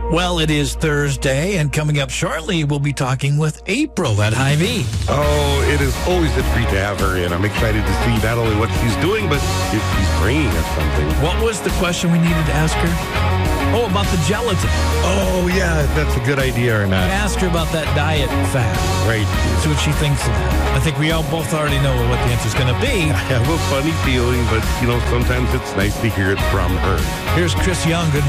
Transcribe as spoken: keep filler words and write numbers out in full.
Well, it is Thursday, and coming up shortly, we'll be talking with April at Hy-Vee. Oh, it is always a treat to have her in. I'm excited to see not only what she's doing, but if she's bringing us something. What was the question we needed to ask her? Oh, about the gelatin. Oh, yeah, that's a good idea or not. Ask her about that diet fast. Right. See what she thinks of that. I think we all both already know what the answer's going to be. I have a funny feeling, but, you know, sometimes it's nice to hear it from her. Here's Chris Young. Good